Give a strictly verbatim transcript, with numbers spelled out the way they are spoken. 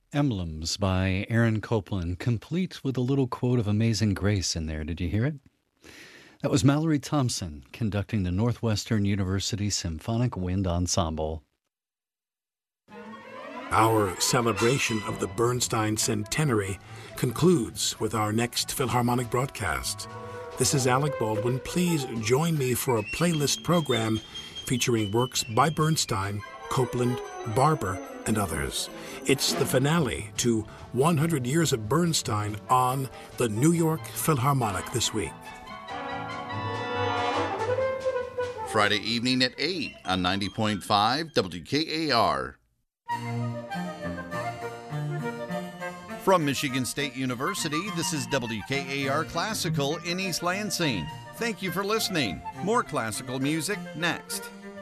Emblems by Aaron Copland, complete with a little quote of Amazing Grace in there. Did you hear it? That was Mallory Thompson conducting the Northwestern University Symphonic Wind Ensemble. Our celebration of the Bernstein Centenary concludes with our next Philharmonic broadcast. This is Alec Baldwin. Please join me for a playlist program featuring works by Bernstein, Copland, Barber, and others. It's the finale to one hundred years of Bernstein on the New York Philharmonic this week. Friday evening at eight on ninety point five W K A R. From Michigan State University, this is W K A R Classical in East Lansing. Thank you for listening. More classical music next.